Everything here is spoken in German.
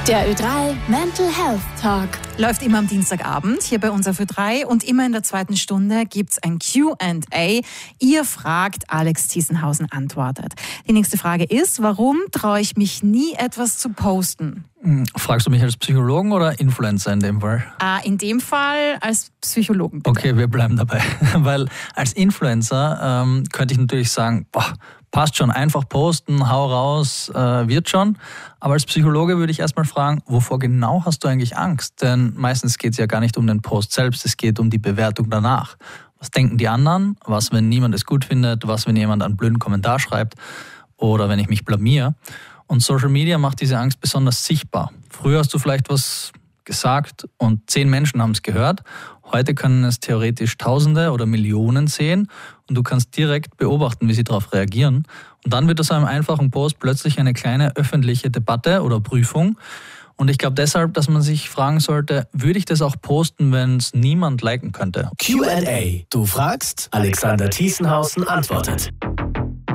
Der Ö3 Mental Health Talk läuft immer am Dienstagabend hier bei uns auf Ö3 und immer in der zweiten Stunde gibt's ein Q&A. Ihr fragt, Alex Ziesenhausen antwortet. Die nächste Frage ist, warum traue ich mich nie, etwas zu posten? Fragst du mich als Psychologen oder Influencer in dem Fall? In dem Fall als Psychologen, bitte. Okay, wir bleiben dabei. Weil als Influencer könnte ich natürlich sagen, passt schon, einfach posten, hau raus, wird schon. Aber als Psychologe würde ich erstmal fragen, wovor genau hast du eigentlich Angst? Denn meistens geht es ja gar nicht um den Post selbst, es geht um die Bewertung danach. Was denken die anderen? Was, wenn niemand es gut findet? Was, wenn jemand einen blöden Kommentar schreibt? Oder wenn ich mich blamier? Und Social Media macht diese Angst besonders sichtbar. Früher hast du vielleicht was gesagt und 10 Menschen haben es gehört. Heute können es theoretisch Tausende oder Millionen sehen und du kannst direkt beobachten, wie sie darauf reagieren. Und dann wird aus einem einfachen Post plötzlich eine kleine öffentliche Debatte oder Prüfung. Und ich glaube deshalb, dass man sich fragen sollte, würde ich das auch posten, wenn es niemand liken könnte? Q&A. Du fragst, Alexander Ziesenhausen antwortet.